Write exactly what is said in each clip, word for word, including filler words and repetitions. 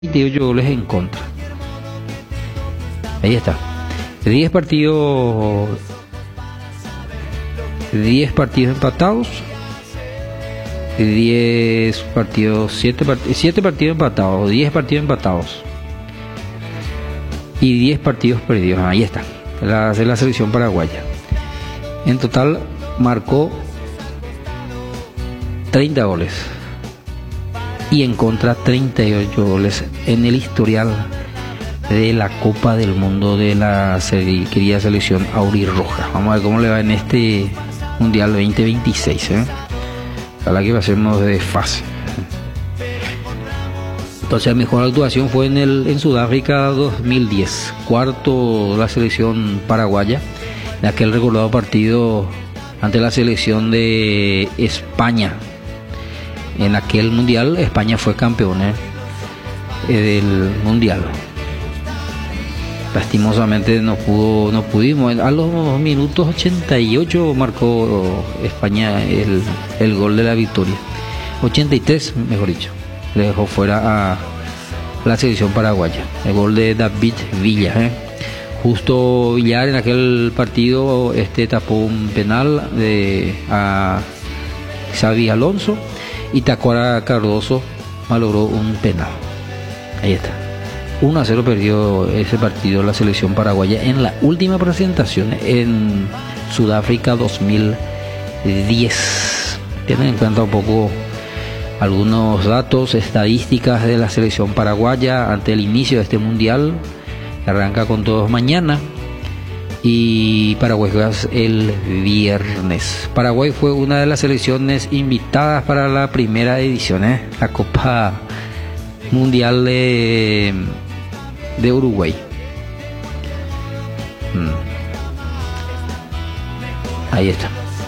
veintiocho goles en contra. Ahí está. diez partidos diez partidos empatados, diez partidos, siete partidos empatados, diez partidos empatados y diez partidos perdidos. Ahí está. La, la selección paraguaya. En total marcó treinta goles y en contra treinta y ocho goles en el historial de la Copa del Mundo de la serie, querida selección aurirroja. Vamos a ver cómo le va en este Mundial veinte veintiséis, ¿eh? Ojalá que pasemos de fase. Entonces la mejor actuación fue en el en Sudáfrica dos mil diez, cuarto la selección paraguaya, en aquel recordado partido ante la selección de España. En aquel mundial España fue campeón ¿eh? del mundial. Lastimosamente no pudo, no pudimos. A los minutos ochenta y ocho marcó España el, el gol de la victoria. ochenta y tres, mejor dicho. Le dejó fuera a la selección paraguaya. El gol de David Villa. ¿eh? Justo Villar en aquel partido este tapó un penal de a Xavi Alonso y Tacuara Cardoso malogró un penal. Ahí está. uno a cero perdió ese partido la selección paraguaya en la última presentación en Sudáfrica dos mil diez. Tienen en cuenta un poco algunos datos, estadísticas de la selección paraguaya ante el inicio de este mundial, que arranca con todos mañana, y Paraguay juega el viernes. Paraguay fue una de las selecciones invitadas para la primera edición, ¿eh? la Copa Mundial de, de Uruguay. Hmm. Ahí está.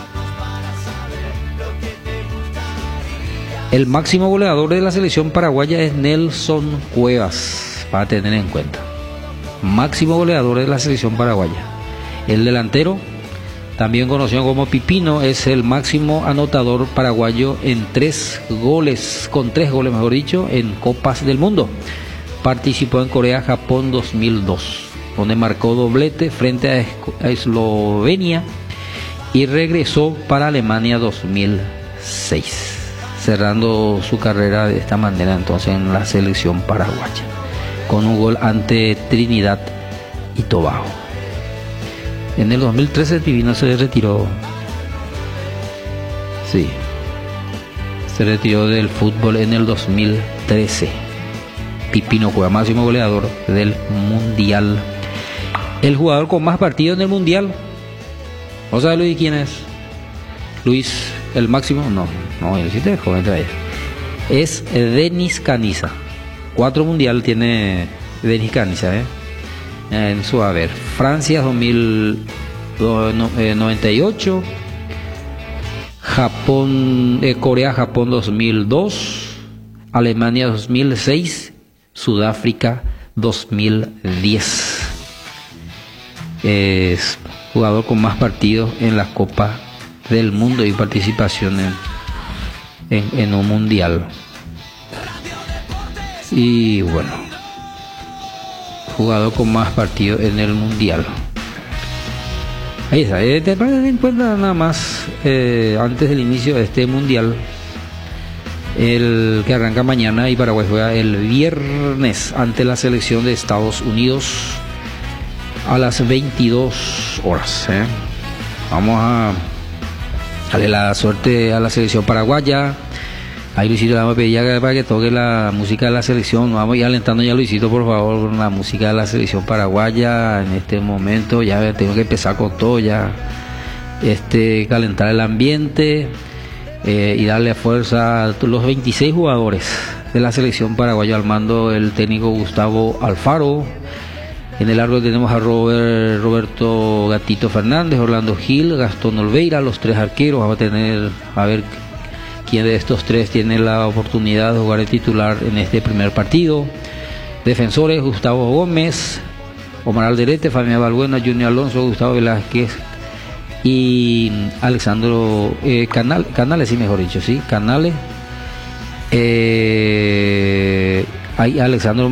El máximo goleador de la selección paraguaya es Nelson Cuevas, para tener en cuenta. Máximo goleador de la selección paraguaya. El delantero, también conocido como Pipino, es el máximo anotador paraguayo en tres goles, con tres goles mejor dicho, en Copas del Mundo. Participó en Corea-Japón dos mil dos, donde marcó doblete frente a Eslovenia y regresó para Alemania dos mil seis, cerrando su carrera de esta manera entonces en la selección paraguaya, con un gol ante Trinidad y Tobago. En el dos mil trece el Pipino se retiró. Sí. Se retiró del fútbol en el dos mil trece. Pipino Cueva, máximo goleador del Mundial. El jugador con más partidos en el Mundial. ¿Vos sabés, Luis, quién es? Luis, el máximo. No, no, el sitio es joven todavía. Es Denis Caniza. Cuatro Mundial tiene Denis Caniza, ¿eh? En su haber. Francia dos mil noventa y ocho, Japón, eh, Corea Japón dos mil dos, Alemania dos mil seis, Sudáfrica dos mil diez. Es jugador con más partidos en la Copa del Mundo y participación en, en, en un mundial. Y bueno, jugador con más partidos en el mundial. Ahí está. Eh, te pones en cuenta nada más eh, antes del inicio de este mundial, el que arranca mañana, y Paraguay juega el viernes ante la selección de Estados Unidos a las veintidós horas. ¿eh? Vamos a darle la suerte a la selección paraguaya. Ahí Luisito le vamos a pedir ya para que toque la música de la selección. Vamos a ir alentando ya, Luisito, por favor, con la música de la selección paraguaya en este momento. Ya tengo que empezar con todo, ya este calentar el ambiente eh, y darle fuerza a los veintiséis jugadores de la selección paraguaya al mando del técnico Gustavo Alfaro. En el arco tenemos a Robert, Roberto Gatito Fernández, Orlando Gil, Gastón Olveira, los tres arqueros. Vamos a tener a ver quién de estos tres tiene la oportunidad de jugar el titular en este primer partido. Defensores: Gustavo Gómez, Omar Alderete, Fabián Balbuena, Junior Alonso, Gustavo Velázquez y Alexandro eh, Canal, Canales, sí, mejor dicho, sí, Canales. Eh, hay Alexandro